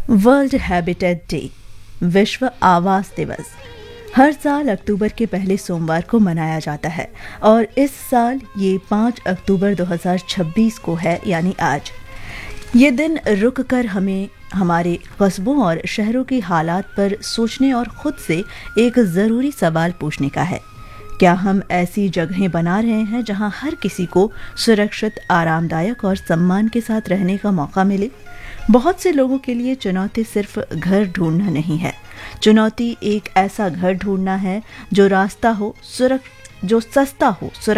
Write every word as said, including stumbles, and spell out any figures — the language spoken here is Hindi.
वर्ल्ड हैबिटेट डे, विश्व आवास दिवस, हर साल अक्टूबर के पहले सोमवार को मनाया जाता है और इस साल ये पाँच अक्टूबर दो हज़ार छब्बीस को है, यानी आज। ये दिन रुक कर हमें हमारे कस्बों और शहरों की हालात पर सोचने और खुद से एक ज़रूरी सवाल पूछने का है। क्या हम ऐसी जगहें बना रहे हैं जहां हर किसी को सुरक्षित, आरामदायक और सम्मान के साथ रहने का मौका मिले? बहुत से लोगों के लिए चुनौती सिर्फ घर ढूंढना नहीं है। चुनौती एक ऐसा घर ढूंढना है जो रास्ता हो, सुरक्ष जो सस्ता हो,